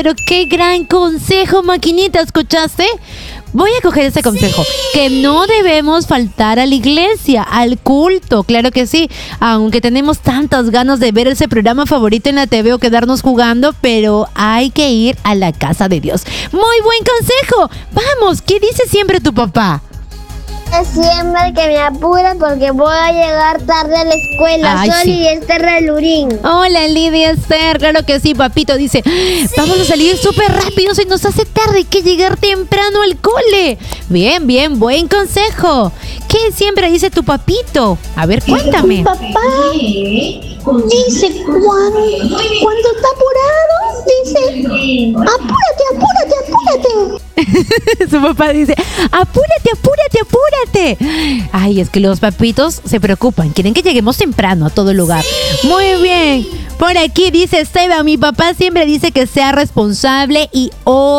Pero qué gran consejo, maquinita, ¿escuchaste? Voy a coger ese consejo, que no debemos faltar a la iglesia, al culto, claro que sí, aunque tenemos tantas ganas de ver ese programa favorito en la TV o quedarnos jugando, pero hay que ir a la casa de Dios. Muy buen consejo. Vamos, ¿qué dice siempre tu papá? Siempre que me apura porque voy a llegar tarde a la escuela. Ay, Sol sí. y Esther Relurín. Hola, Lidia Esther, claro que sí, papito dice, vamos a salir súper rápido, se nos hace tarde, hay que llegar temprano al cole. Bien, bien, buen consejo. ¿Qué siempre dice tu papito? A ver, cuéntame. Mi papá dice cuando está apurado, dice, apúrate. Su papá dice, apúrate. Ay, es que los papitos se preocupan, quieren que lleguemos temprano a todo lugar. Muy bien. Por aquí dice Esteban, mi papá siempre dice que sea responsable y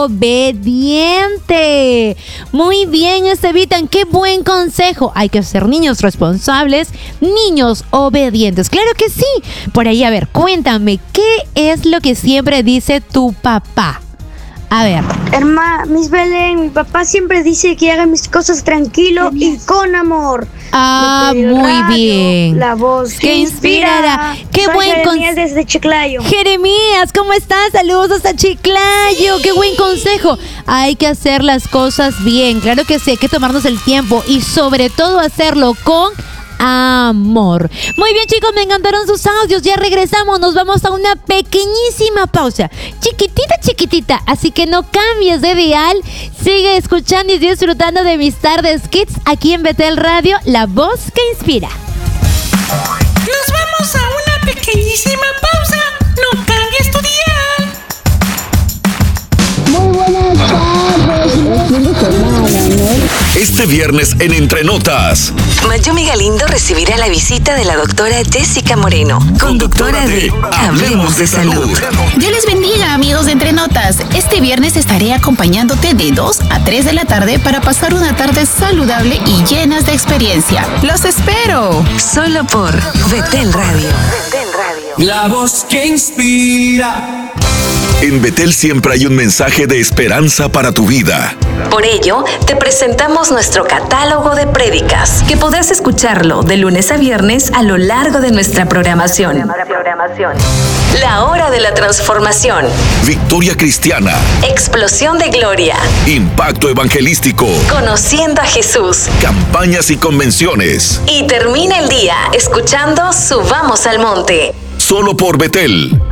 obediente. Muy bien, Estevitan, qué buen consejo. Hay que ser niños responsables, niños obedientes. Claro que sí. Por ahí, a ver, cuéntame, ¿qué es lo que siempre dice tu papá? A ver. Miss Belén, mi papá siempre dice que haga mis cosas tranquilo y con amor. Muy bien. La voz que inspirará. Qué Soy buen Jeremías desde Chiclayo. Jeremías, ¿cómo estás? Saludos hasta Chiclayo. Qué buen consejo. Hay que hacer las cosas bien. Claro que sí, hay que tomarnos el tiempo y sobre todo hacerlo con amor. Muy bien, chicos, me encantaron sus audios. Ya regresamos, nos vamos a una pequeñísima pausa, chiquitita, así que no cambies de dial. Sigue escuchando y disfrutando de mis tardes kids aquí en Betel Radio, la voz que inspira. Nos vamos a una pequeñísima pausa. No cambies tu dial. Muy buenas tardes. Este viernes en Entre Notas, Mayumi Galindo recibirá la visita de la doctora Jessica Moreno, conductora de Hablemos de Salud. Dios les bendiga, amigos de Entre Notas. Este viernes estaré acompañándote de 2 a 3 de la tarde para pasar una tarde saludable y llenas de experiencia. ¡Los espero! Solo por Betel Radio. La voz que inspira. en Betel siempre hay un mensaje de esperanza para tu vida. Por ello, te presentamos nuestro catálogo de prédicas, que podrás escucharlo de lunes a viernes a lo largo de nuestra programación. La hora de la transformación. Victoria cristiana. Explosión de gloria. Impacto evangelístico. Conociendo a Jesús. Campañas y convenciones. Y termina el día escuchando Subamos al Monte. Solo por Betel.